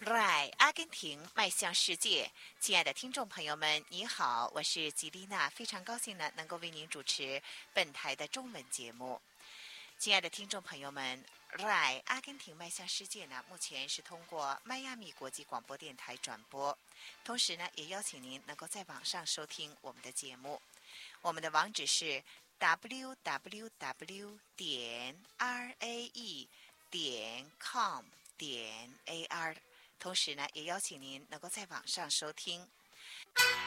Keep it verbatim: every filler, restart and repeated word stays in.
Right， 阿根廷迈向世界，亲爱的听众朋友们，你好，我是吉丽娜，非常高兴呢能够为您主持本台的中文节目。亲爱的听众朋友们 ，Right， 阿根廷迈向世界呢，目前是通过迈阿密国际广播电台转播，同时呢，也邀请您能够在网上收听我们的节目。我们的网址是 w w w 点 r a e 点 com 点 a r。同时呢，也邀请您能够在网上收听。